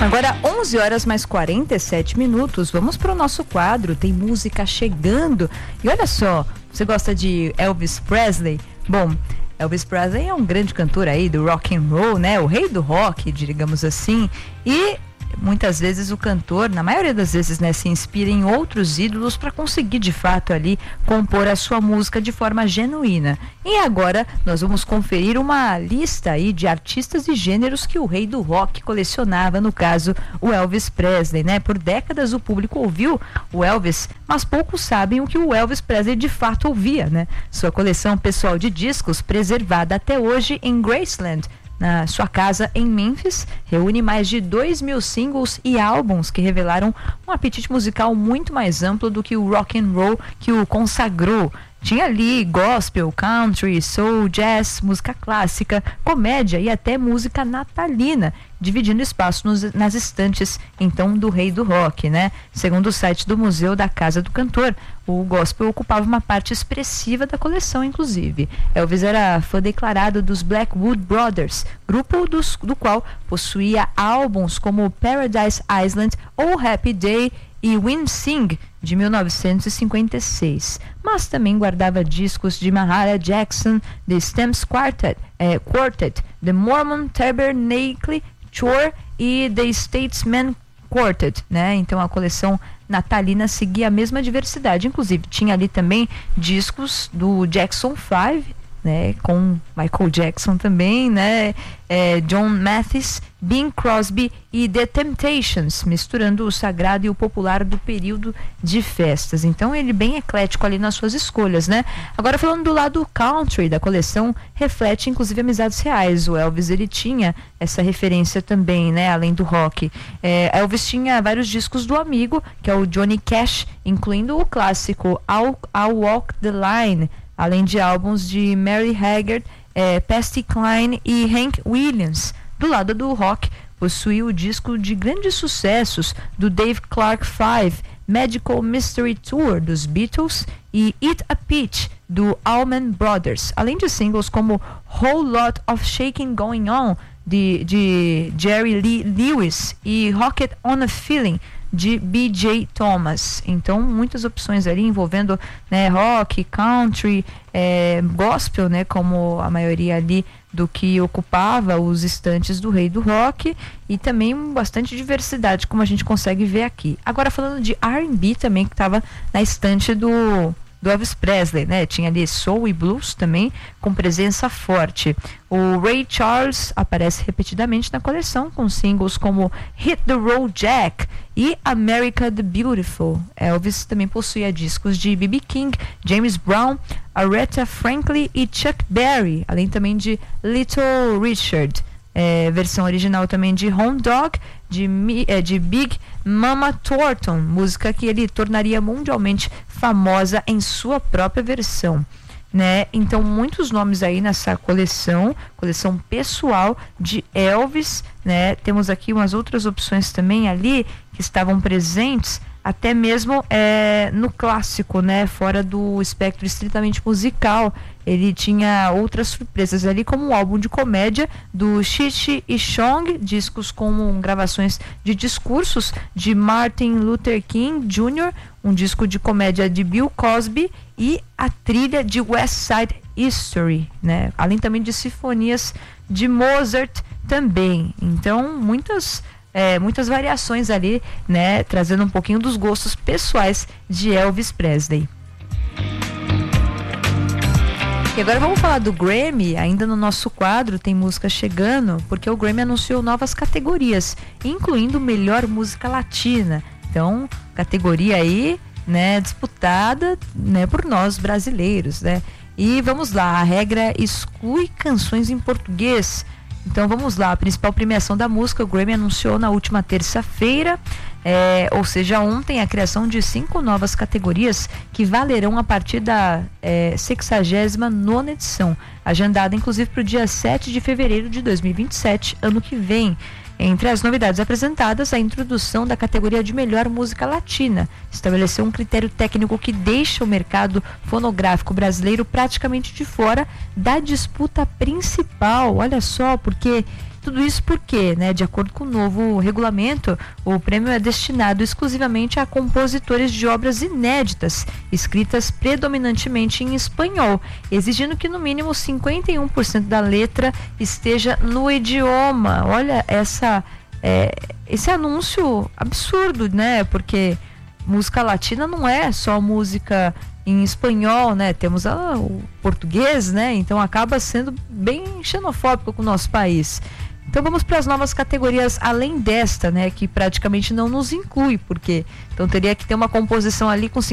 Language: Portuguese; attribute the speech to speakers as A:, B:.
A: Agora 11 horas mais 47 minutos, vamos para o nosso quadro, tem música chegando. E olha só, você gosta de Elvis Presley? Bom, Elvis Presley é um grande cantor aí do rock and roll, né? O rei do rock, digamos assim. E muitas vezes o cantor, na maioria das vezes, né, se inspira em outros ídolos para conseguir de fato ali compor a sua música de forma genuína. E agora nós vamos conferir uma lista aí de artistas e gêneros que o rei do rock colecionava, no caso o Elvis Presley, né? Por décadas o público ouviu o Elvis, mas poucos sabem o que o Elvis Presley de fato ouvia, né? Sua coleção pessoal de discos, preservada até hoje em Graceland, na sua casa em Memphis, reúne mais de 2.000 singles e álbuns que revelaram um apetite musical muito mais amplo do que o rock and roll que o consagrou. Tinha ali gospel, country, soul, jazz, música clássica, comédia e até música natalina, dividindo espaço nas estantes, então, do rei do rock, né? Segundo o site do Museu da Casa do Cantor, o gospel ocupava uma parte expressiva da coleção, inclusive. Elvis era fã declarado dos Blackwood Brothers, grupo do qual possuía álbuns como Paradise Island ou Happy Day e Wind Sing, de 1956. Mas também guardava discos de Mahalia Jackson, The Stamps Quartet, The Mormon Tabernacle Choir e The Statesman Quartet, né? Então a coleção natalina seguia a mesma diversidade. Inclusive tinha ali também discos do Jackson 5, né, com Michael Jackson também, né, John Mathis, Bing Crosby e The Temptations, misturando o sagrado e o popular do período de festas. Então ele bem eclético ali nas suas escolhas, né? Agora falando do lado country da coleção, reflete inclusive amizades reais. O Elvis, ele tinha essa referência também, né, além do rock. Elvis tinha vários discos do amigo, que é o Johnny Cash, incluindo o clássico I'll Walk the Line, além de álbuns de Mary Haggard, Patsy Cline e Hank Williams. Do lado do rock, possuía o disco de grandes sucessos do Dave Clark 5, Magical Mystery Tour dos Beatles e Eat a Peach do Allman Brothers, além de singles como Whole Lot of Shaking Going On de Jerry Lee Lewis e Rocket on a Feeling de B.J. Thomas. Então muitas opções ali envolvendo, né, rock, country, gospel, né, como a maioria ali do que ocupava os estantes do rei do rock, e também bastante diversidade, como a gente consegue ver aqui. Agora falando de R&B também, que estava na estante do Elvis Presley, né? Tinha ali soul e blues também com presença forte. O Ray Charles aparece repetidamente na coleção com singles como Hit the Road Jack e America the Beautiful. Elvis também possuía discos de B.B. King, James Brown, Aretha Franklin e Chuck Berry, além também de Little Richard. Versão original também de Hound Dog, de Big Mama Thornton, música que ele tornaria mundialmente famosa em sua própria versão, né? Então muitos nomes aí nessa coleção pessoal de Elvis, né? Temos aqui umas outras opções também ali que estavam presentes, até mesmo no clássico, né? Fora do espectro estritamente musical, ele tinha outras surpresas ali, como o álbum de comédia do Cheech e Chong, discos com gravações de discursos de Martin Luther King Jr., um disco de comédia de Bill Cosby e a trilha de West Side History, né? Além também de sinfonias de Mozart também. Então muitas variações ali, né, trazendo um pouquinho dos gostos pessoais de Elvis Presley. E agora vamos falar do Grammy. Ainda no nosso quadro tem música chegando, porque o Grammy anunciou novas categorias, incluindo melhor música latina. Então, categoria aí, né, disputada, né, por nós brasileiros, né? E vamos lá, a regra exclui canções em português. Então vamos lá, a principal premiação da música, o Grammy anunciou na última terça-feira, ou seja, ontem, a criação de 5 novas categorias que valerão a partir da 69ª edição, agendada inclusive para o dia 7 de fevereiro de 2027, ano que vem. Entre as novidades apresentadas, a introdução da categoria de melhor música latina estabeleceu um critério técnico que deixa o mercado fonográfico brasileiro praticamente de fora da disputa principal. Olha só, porque Tudo isso porque, né, de acordo com o novo regulamento, o prêmio é destinado exclusivamente a compositores de obras inéditas, escritas predominantemente em espanhol, exigindo que no mínimo 51% da letra esteja no idioma. Olha esse anúncio absurdo, né? Porque música latina não é só música em espanhol, né? Temos o português, né? Então acaba sendo bem xenofóbico com o nosso país. Então vamos para as novas categorias além desta, né? Que praticamente não nos inclui, porque então teria que ter uma composição ali com